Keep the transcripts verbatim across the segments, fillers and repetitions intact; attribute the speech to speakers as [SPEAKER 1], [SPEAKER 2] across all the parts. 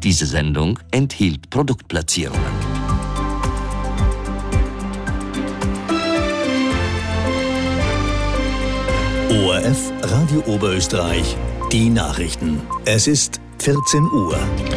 [SPEAKER 1] Diese Sendung enthielt Produktplatzierungen.
[SPEAKER 2] O R F Radio Oberösterreich, die Nachrichten. Es ist vierzehn Uhr.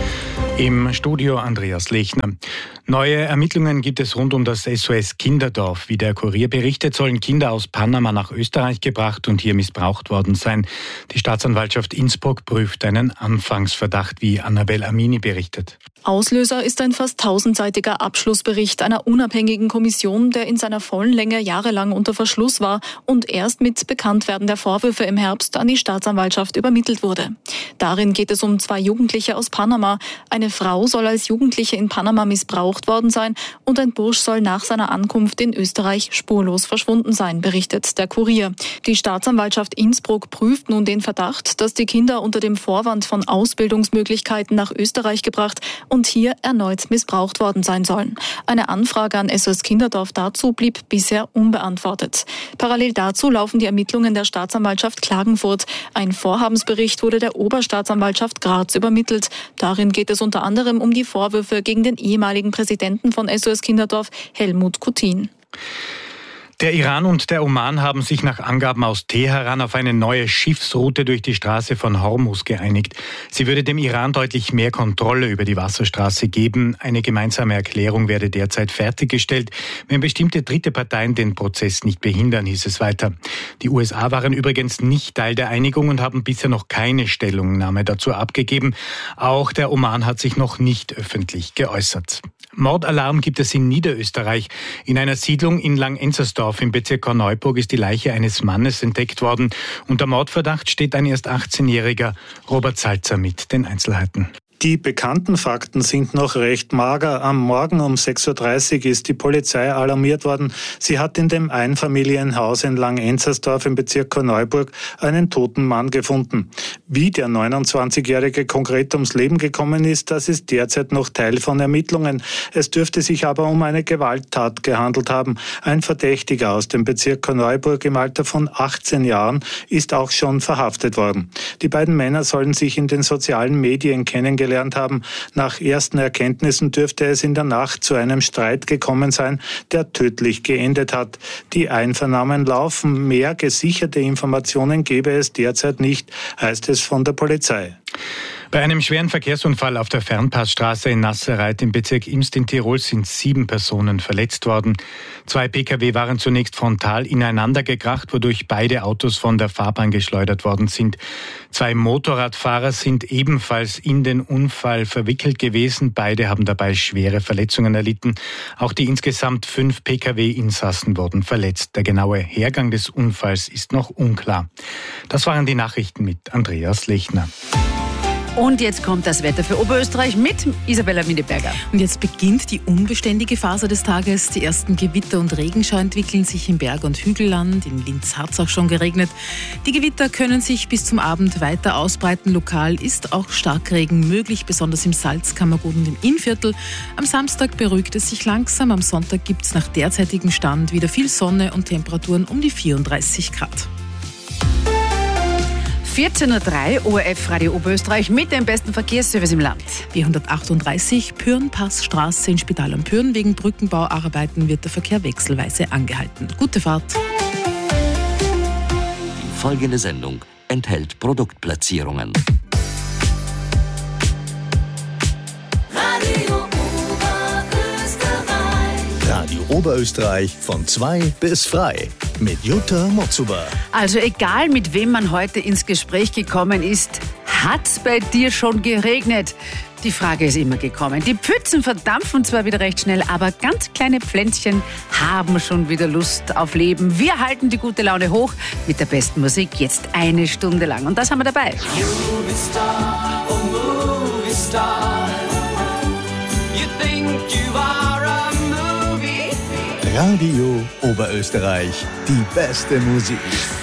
[SPEAKER 3] Im Studio Andreas Lechner. Neue Ermittlungen gibt es rund um das S O S Kinderdorf. Wie der Kurier berichtet, sollen Kinder aus Panama nach Österreich gebracht und hier missbraucht worden sein. Die Staatsanwaltschaft Innsbruck prüft einen Anfangsverdacht, wie Annabel Amini berichtet.
[SPEAKER 4] Auslöser ist ein fast tausendseitiger Abschlussbericht einer unabhängigen Kommission, der in seiner vollen Länge jahrelang unter Verschluss war und erst mit Bekanntwerden der Vorwürfe im Herbst an die Staatsanwaltschaft übermittelt wurde. Darin geht es um zwei Jugendliche aus Panama. Eine Frau soll als Jugendliche in Panama missbraucht worden sein und ein Bursch soll nach seiner Ankunft in Österreich spurlos verschwunden sein, berichtet der Kurier. Die Staatsanwaltschaft Innsbruck prüft nun den Verdacht, dass die Kinder unter dem Vorwand von Ausbildungsmöglichkeiten nach Österreich gebracht und hier erneut missbraucht worden sein sollen. Eine Anfrage an S O S Kinderdorf dazu blieb bisher unbeantwortet. Parallel dazu laufen die Ermittlungen der Staatsanwaltschaft Klagenfurt. Ein Vorhabensbericht wurde der Oberstaatsanwaltschaft Graz übermittelt. Darin geht es unter anderem um die Vorwürfe gegen den ehemaligen Präsidenten von S O S Kinderdorf, Helmut Kutin.
[SPEAKER 3] Der Iran und der Oman haben sich nach Angaben aus Teheran auf eine neue Schiffsroute durch die Straße von Hormuz geeinigt. Sie würde dem Iran deutlich mehr Kontrolle über die Wasserstraße geben. Eine gemeinsame Erklärung werde derzeit fertiggestellt, wenn bestimmte dritte Parteien den Prozess nicht behindern, hieß es weiter. Die U S A waren übrigens nicht Teil der Einigung und haben bisher noch keine Stellungnahme dazu abgegeben. Auch der Oman hat sich noch nicht öffentlich geäußert. Mordalarm gibt es in Niederösterreich. In einer Siedlung in Langenzersdorf im Bezirk Korneuburg ist die Leiche eines Mannes entdeckt worden. Unter Mordverdacht steht ein erst achtzehnjähriger. Robert Salzer mit den Einzelheiten.
[SPEAKER 5] Die bekannten Fakten sind noch recht mager. Am Morgen um sechs Uhr dreißig ist die Polizei alarmiert worden. Sie hat in dem Einfamilienhaus in Langenzersdorf im Bezirk Korneuburg einen toten Mann gefunden. Wie der neunundzwanzigjährige konkret ums Leben gekommen ist, das ist derzeit noch Teil von Ermittlungen. Es dürfte sich aber um eine Gewalttat gehandelt haben. Ein Verdächtiger aus dem Bezirk Korneuburg im Alter von achtzehn Jahren ist auch schon verhaftet worden. Die beiden Männer sollen sich in den sozialen Medien kennengelernt haben. Nach ersten Erkenntnissen dürfte es in der Nacht zu einem Streit gekommen sein, der tödlich geendet hat. Die Einvernahmen laufen. Mehr gesicherte Informationen gebe es derzeit nicht, heißt es von der Polizei.
[SPEAKER 3] Bei einem schweren Verkehrsunfall auf der Fernpassstraße in Nassereit im Bezirk Imst in Tirol sind sieben Personen verletzt worden. Zwei Pkw waren zunächst frontal ineinander gekracht, wodurch beide Autos von der Fahrbahn geschleudert worden sind. Zwei Motorradfahrer sind ebenfalls in den Unfall verwickelt gewesen. Beide haben dabei schwere Verletzungen erlitten. Auch die insgesamt fünf Pkw-Insassen wurden verletzt. Der genaue Hergang des Unfalls ist noch unklar. Das waren die Nachrichten mit Andreas Lechner.
[SPEAKER 6] Und jetzt kommt das Wetter für Oberösterreich mit Isabella Mindeberger.
[SPEAKER 7] Und jetzt beginnt die unbeständige Phase des Tages. Die ersten Gewitter und Regenschauer entwickeln sich im Berg- und Hügelland. In Linz hat es auch schon geregnet. Die Gewitter können sich bis zum Abend weiter ausbreiten. Lokal ist auch Starkregen möglich, besonders im Salzkammergut und im Innviertel. Am Samstag beruhigt es sich langsam. Am Sonntag gibt es nach derzeitigem Stand wieder viel Sonne und Temperaturen um die vierunddreißig Grad.
[SPEAKER 6] vierzehn Uhr drei, O R F Radio Oberösterreich mit dem besten Verkehrsservice im Land.
[SPEAKER 7] B hundertachtunddreißig, Pürnpassstraße in Spital am Pürn. Wegen Brückenbauarbeiten wird der Verkehr wechselweise angehalten. Gute Fahrt.
[SPEAKER 1] Die folgende Sendung enthält Produktplatzierungen.
[SPEAKER 2] Radio Oberösterreich. Radio Oberösterreich von zwei bis frei. Mit Jutta Motzuber.
[SPEAKER 6] Also egal, mit wem man heute ins Gespräch gekommen ist, hat's bei dir schon geregnet? Die Frage ist immer gekommen. Die Pfützen verdampfen zwar wieder recht schnell, aber ganz kleine Pflänzchen haben schon wieder Lust auf Leben. Wir halten die gute Laune hoch mit der besten Musik jetzt eine Stunde lang. Und das haben wir dabei.
[SPEAKER 8] Movie star, oh movie star. You think you are a movie.
[SPEAKER 2] Radio Oberösterreich. Die beste Musik.